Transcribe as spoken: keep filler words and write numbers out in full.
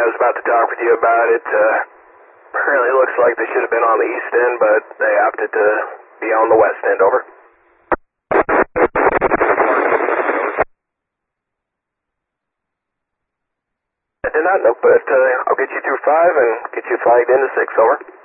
I was about to talk with you about it. Uh, apparently it looks like they should have been on the east end, but they opted to be on the west end, over. I did not know, but uh, I'll get you through five and get you flagged into six, over.